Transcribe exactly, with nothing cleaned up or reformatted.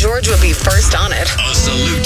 George would be first on it. A salute